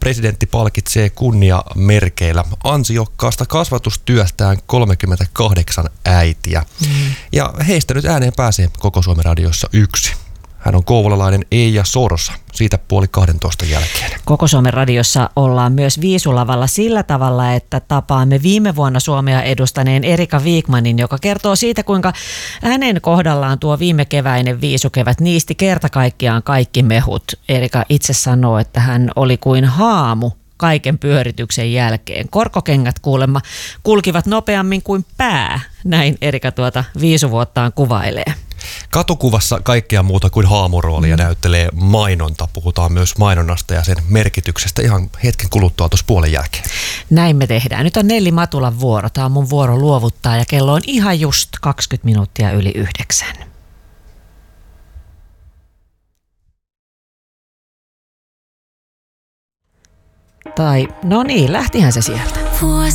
presidentti palkitsee kunniamerkeillä ansiokkaasta kasvatustyöstään 38 äitiä. Ja heistä nyt ääneen pääsee Koko Suomen radiossa yksi. Hän on kouvolalainen Eija Sorsa, siitä 11:30 jälkeen. Koko Suomen radiossa ollaan myös viisulavalla sillä tavalla, että tapaamme viime vuonna Suomea edustaneen Erika Wikmanin, joka kertoo siitä, kuinka hänen kohdallaan tuo viime keväinen viisukevät niisti kerta kaikkiaan kaikki mehut. Erika itse sanoo, että hän oli kuin haamu kaiken pyörityksen jälkeen. Korkokengät kuulemma kulkivat nopeammin kuin pää, näin Erika tuota viisuvuottaan kuvailee. Katukuvassa kaikkea muuta kuin haamuroolia näyttelee mainonta. Puhutaan myös mainonnasta ja sen merkityksestä ihan hetken kuluttua tuossa puolen jälkeen. Näin me tehdään. Nyt on Nelli Matulan vuoro. Tämä on mun vuoro luovuttaa ja kello on ihan just 20 minuuttia yli 9. Tai no niin, lähtihän se sieltä.